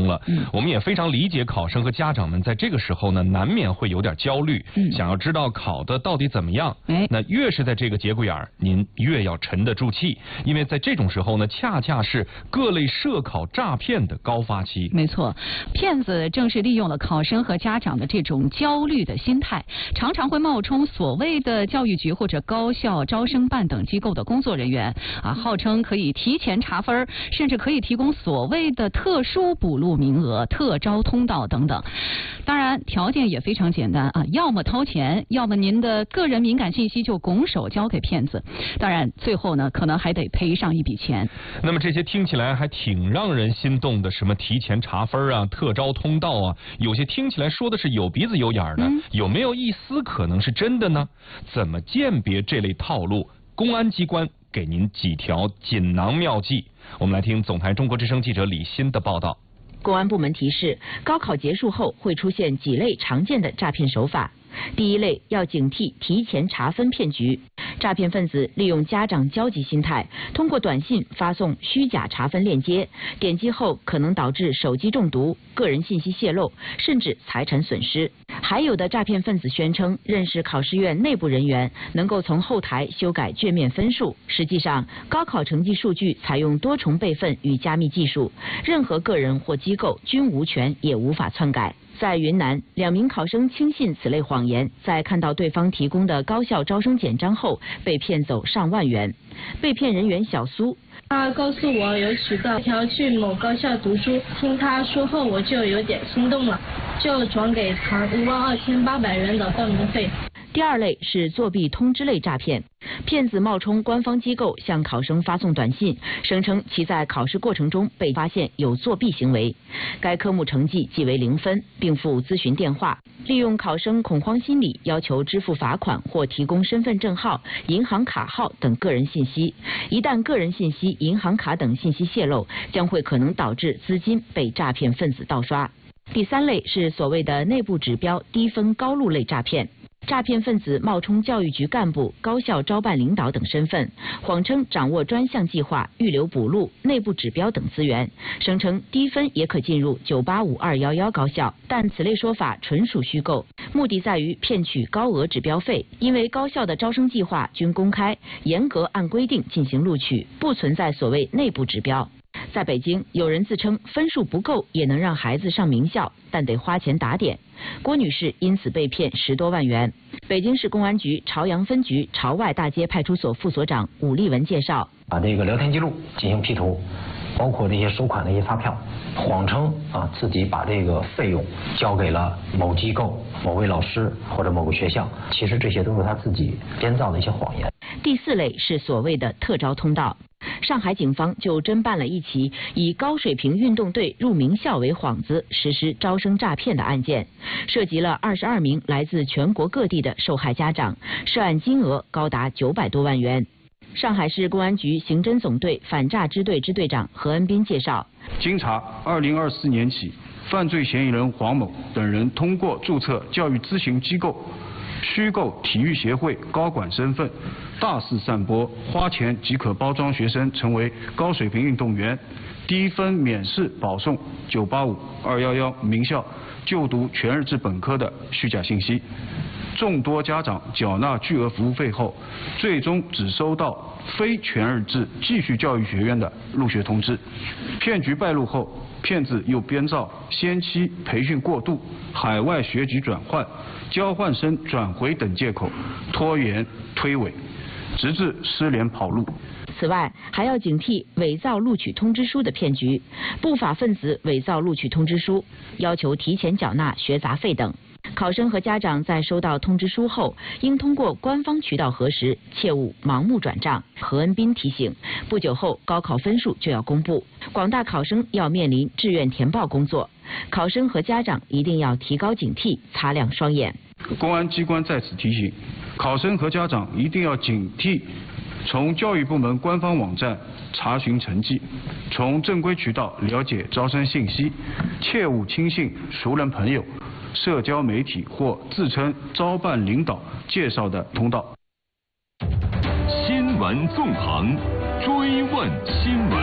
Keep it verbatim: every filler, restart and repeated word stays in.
生了。嗯，我们也非常理解考生和家长们在这个时候呢，难免会有点焦虑，嗯，想要知道考的到底怎么样。哎，那越是在这个节骨眼儿，您越要沉得住气，因为在这种时候呢，恰恰是各类涉考诈骗的高发期。 没错，骗子正是利用了考生和家长的这种焦虑的心态，常常会冒充所谓的教育局或者高校招生办等机构的工作人员啊，号称可以提前查分，甚至可以提供所谓的特殊补录名额、特招通道等等。当然，条件也非常简单啊，要么掏钱，要么您的个人敏感信息就拱手交给骗子。当然，最后呢，可能还得赔上一笔钱。 那么这些听起来还挺让人心动的，什么提前查分啊、特招通道啊，有些听起来说的是有鼻子有眼的，嗯、有没有一丝可能是真的呢？怎么鉴别这类套路？公安机关给您几条锦囊妙计。我们来听总台中国之声记者李欣的报道。 公安部门提示，高考结束后会出现几类常见的诈骗手法。第一类，要警惕提前查分骗局。诈骗分子利用家长焦急心态，通过短信发送虚假查分链接，点击后可能导致手机中毒、个人信息泄露，甚至财产损失。还有的诈骗分子宣称认识考试院内部人员，能够从后台修改卷面分数。实际上，高考成绩数据采用多重备份与加密技术，任何个人或机构均无权也无法篡改。在云南，两名考生轻信此类谎言，在看到对方提供的高校招生简章后，被骗走上万元。被骗人员小苏， 他告诉我有渠道调去某高校读书，听他说后我就有点心动了，就转给他一万二千八百元的报名费。 第二类是作弊通知类诈骗，骗子冒充官方机构向考生发送短信，声称其在考试过程中被发现有作弊行为，该科目成绩即为零分，并附咨询电话，利用考生恐慌心理，要求支付罚款或提供身份证号、银行卡号等个人信息。一旦个人信息、银行卡等信息泄露，将会可能导致资金被诈骗分子盗刷。第三类是所谓的内部指标低分高录类诈骗。诈骗分子冒充教育局干部、高校招办领导等身份，谎称掌握专项计划、预留补录、内部指标等资源，声称低分也可进入九八五、二一一高校，但此类说法纯属虚构，目的在于骗取高额指标费。因为高校的招生计划均公开，严格按规定进行录取，不存在所谓内部指标。在北京，有人自称分数不够也能让孩子上名校，但得花钱打点。郭女士因此被骗十多万元。北京市公安局朝阳分局朝外大街派出所副所长武立文介绍， 把这个聊天记录进行 P 图，包括这些收款的一些发票，谎称啊自己把这个费用交给了某机构、某位老师或者某个学校，其实这些都是他自己编造的一些谎言。 第四类是所谓的特招通道。上海警方就侦办了一起以高水平运动队入名校为幌子实施招生诈骗的案件，涉及了二十二名来自全国各地的受害家长，涉案金额高达九百多万元。上海市公安局刑侦总队反诈支队支队长何恩斌介绍， 经查，二零二四年起，犯罪嫌疑人黄某等人通过注册教育咨询机构、虚构体育协会高管身份，大肆散播花钱即可包装学生成为高水平运动员、低分免试保送九八五、二一一名校就读全日制本科的虚假信息。众多家长缴纳巨额服务费后，最终只收到非全日制继续教育学院的入学通知。骗局败露后，骗子又编造先期培训过度、海外学籍转换、交换生转回等借口，拖延推诿，直至失联跑路。 此外，还要警惕伪造录取通知书的骗局。不法分子伪造录取通知书，要求提前缴纳学杂费等。考生和家长在收到通知书后，应通过官方渠道核实，切勿盲目转账。何恩斌提醒，不久后高考分数就要公布，广大考生要面临志愿填报工作，考生和家长一定要提高警惕，擦亮双眼。 公安机关在此提醒，考生和家长一定要警惕从教育部门官方网站查询成绩，从正规渠道了解招生信息，切勿轻信熟人朋友、社交媒体或自称招办领导介绍的通道。 新闻纵横，追问新闻。